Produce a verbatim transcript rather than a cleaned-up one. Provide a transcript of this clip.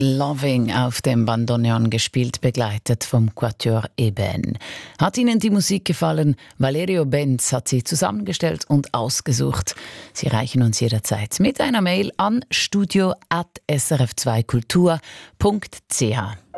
Loving auf dem Bandoneon gespielt, begleitet vom Quatuor Eben. Hat Ihnen die Musik gefallen? Valerio Benz hat sie zusammengestellt und ausgesucht. Sie reichen uns jederzeit mit einer Mail an studio at s r f zwei kultur punkt c h.